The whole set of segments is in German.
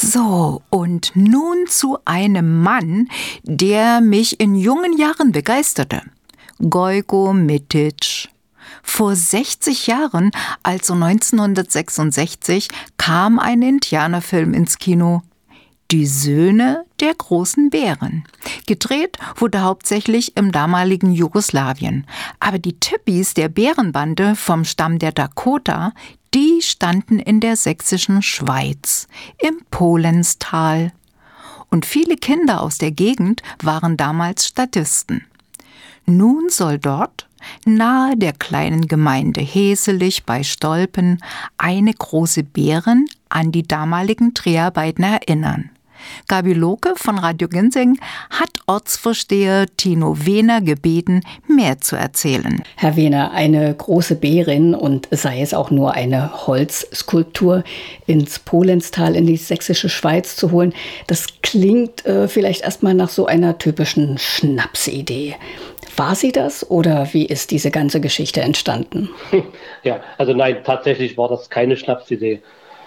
So, und nun zu einem Mann, der mich in jungen Jahren begeisterte. Gojko Mitic. Vor 60 Jahren, also 1966, kam ein Indianerfilm ins Kino. Die Söhne der großen Bären. Gedreht wurde hauptsächlich im damaligen Jugoslawien. Aber die Typis der Bärenbande vom Stamm der Dakota, die standen in der sächsischen Schweiz, im Polenstal. Und viele Kinder aus der Gegend waren damals Statisten. Nun soll dort, nahe der kleinen Gemeinde Heselich bei Stolpen, eine große Bärin an die damaligen Dreharbeiten erinnern. Gabi Lohke von Radio Ginseng hat Ortsvorsteher Tino Wehner gebeten, mehr zu erzählen. Herr Wehner, eine große Bärin und sei es auch nur eine Holzskulptur ins Polenstal in die sächsische Schweiz zu holen, das klingt vielleicht erstmal nach so einer typischen Schnapsidee. War sie das oder wie ist diese ganze Geschichte entstanden? Ja, also nein, tatsächlich war das keine Schnapsidee.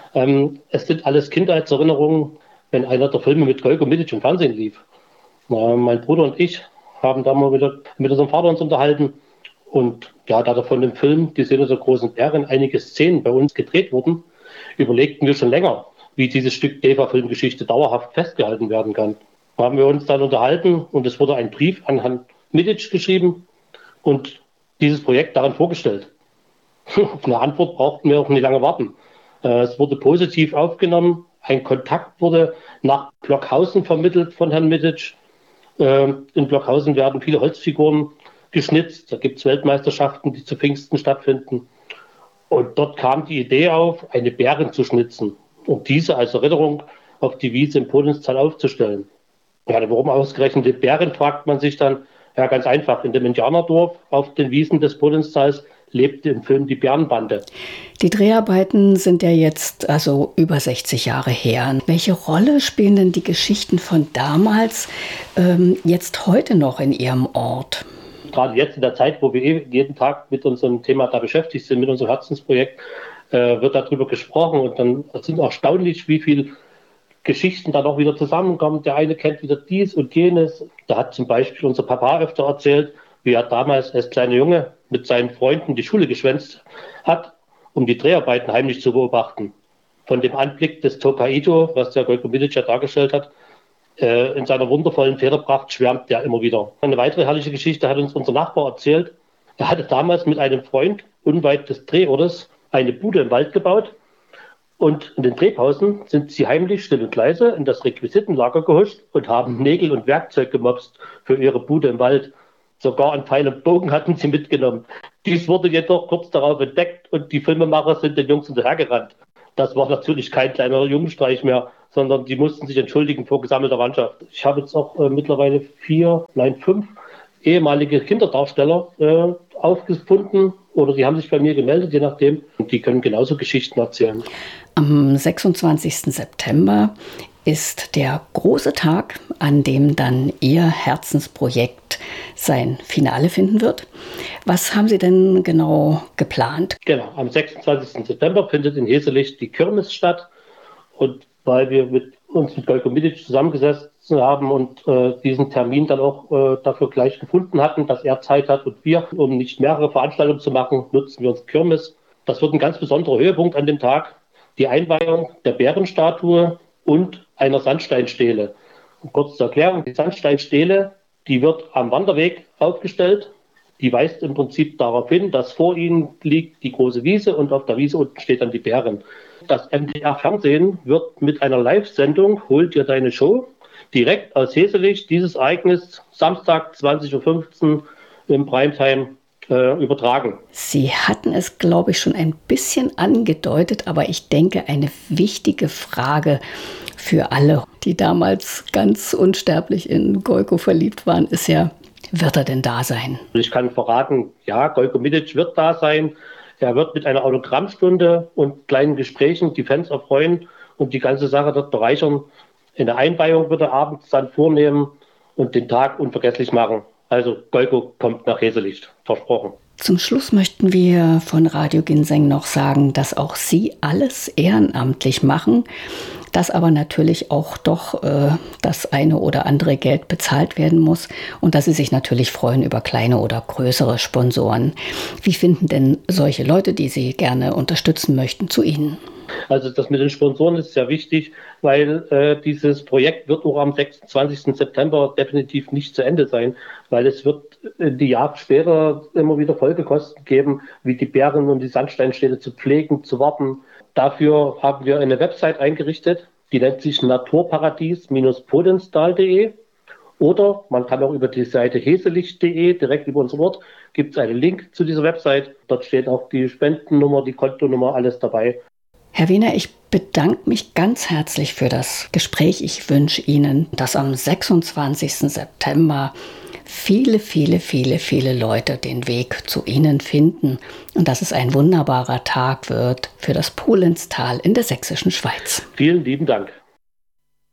Es sind alles Kindheitserinnerungen, wenn einer der Filme mit Gojko Mitic im Fernsehen lief. Mein Bruder und ich haben da mal wieder mit unserem Vater uns unterhalten. Und ja, da von dem Film Die Söhne der großen Bären einige Szenen bei uns gedreht wurden, überlegten wir schon länger, wie dieses Stück DEFA-Filmgeschichte dauerhaft festgehalten werden kann. Da haben wir uns dann unterhalten und es wurde ein Brief an Herrn Mitic geschrieben und dieses Projekt darin vorgestellt. Auf eine Antwort brauchten wir auch nicht lange warten. Es wurde positiv aufgenommen. Ein Kontakt wurde nach Blockhausen vermittelt von Herrn Mitic. In Blockhausen werden viele Holzfiguren geschnitzt. Da gibt es Weltmeisterschaften, die zu Pfingsten stattfinden. Und dort kam die Idee auf, eine Bärin zu schnitzen und diese als Erinnerung auf die Wiese im Polenstal aufzustellen. Ja, warum ausgerechnet die Bärin, fragt man sich dann. Ja, ganz einfach. In dem Indianerdorf auf den Wiesen des Polenstals lebte im Film die Bärenbande. Die Dreharbeiten sind ja jetzt also über 60 Jahre her. Welche Rolle spielen denn die Geschichten von damals jetzt heute noch in Ihrem Ort? Gerade jetzt in der Zeit, wo wir jeden Tag mit unserem Thema da beschäftigt sind, mit unserem Herzensprojekt, wird darüber gesprochen und dann sind erstaunlich, wie viel Geschichten dann auch wieder zusammenkommen. Der eine kennt wieder dies und jenes. Da hat zum Beispiel unser Papa öfter erzählt, wie er damals als kleiner Junge mit seinen Freunden die Schule geschwänzt hat, um die Dreharbeiten heimlich zu beobachten. Von dem Anblick des Tokaido, was der Gojko Mitic ja dargestellt hat, in seiner wundervollen Federpracht schwärmt er immer wieder. Eine weitere herrliche Geschichte hat uns unser Nachbar erzählt. Er hatte damals mit einem Freund unweit des Drehortes eine Bude im Wald gebaut. Und in den Drehpausen sind sie heimlich, still und leise in das Requisitenlager gehuscht und haben Nägel und Werkzeug gemopst für ihre Bude im Wald. Sogar einen Pfeil und Bogen hatten sie mitgenommen. Dies wurde jedoch kurz darauf entdeckt und die Filmemacher sind den Jungs hinterhergerannt. Das war natürlich kein kleiner Jungenstreich mehr, sondern die mussten sich entschuldigen vor gesammelter Mannschaft. Ich habe jetzt auch mittlerweile 5 ehemalige Kinderdarsteller aufgefunden oder die haben sich bei mir gemeldet, je nachdem. Und die können genauso Geschichten erzählen. Am 26. September ist der große Tag, an dem dann Ihr Herzensprojekt sein Finale finden wird. Was haben Sie denn genau geplant? Genau, am 26. September findet in Heselich die Kirmes statt. Und weil wir uns mit Gojko Mitic zusammengesessen haben und diesen Termin dann auch dafür gleich gefunden hatten, dass er Zeit hat und wir, um nicht mehrere Veranstaltungen zu machen, nutzen wir uns Kirmes. Das wird ein ganz besonderer Höhepunkt an dem Tag. Die Einweihung der Bärenstatue und einer Sandsteinstele. Und kurz zur Erklärung, die Sandsteinstele, die wird am Wanderweg aufgestellt. Die weist im Prinzip darauf hin, dass vor ihnen liegt die große Wiese und auf der Wiese unten steht dann die Bären. Das MDR-Fernsehen wird mit einer Live-Sendung Hol dir deine Show direkt aus Heselich dieses Ereignis Samstag 20.15 Uhr im Primetime übertragen. Sie hatten es, glaube ich, schon ein bisschen angedeutet, aber ich denke, eine wichtige Frage für alle, die damals ganz unsterblich in Gojko verliebt waren, ist ja, wird er denn da sein? Ich kann verraten, ja, Gojko Mitic wird da sein. Er wird mit einer Autogrammstunde und kleinen Gesprächen die Fans erfreuen und die ganze Sache dort bereichern. Eine Einweihung wird er abends dann vornehmen und den Tag unvergesslich machen. Also Gojko kommt nach Heselich, versprochen. Zum Schluss möchten wir von Radio Ginseng noch sagen, dass auch Sie alles ehrenamtlich machen. dass aber natürlich auch doch das eine oder andere Geld bezahlt werden muss und dass Sie sich natürlich freuen über kleine oder größere Sponsoren. Wie finden denn solche Leute, die Sie gerne unterstützen möchten, zu Ihnen? Also das mit den Sponsoren ist sehr wichtig, weil dieses Projekt wird auch am 26. September definitiv nicht zu Ende sein, weil es wird die Jahre später immer wieder Folgekosten geben, wie die Bären und die Sandsteinstädte zu pflegen, zu warten. Dafür haben wir eine Website eingerichtet, die nennt sich naturparadies-podenstal.de. Oder man kann auch über die Seite heselicht.de, direkt über unseren Ort, gibt es einen Link zu dieser Website. Dort steht auch die Spendennummer, die Kontonummer, alles dabei. Herr Wehner, ich bedanke mich ganz herzlich für das Gespräch. Ich wünsche Ihnen, dass am 26. September viele Leute den Weg zu Ihnen finden und dass es ein wunderbarer Tag wird für das Polenstal in der sächsischen Schweiz. Vielen lieben Dank.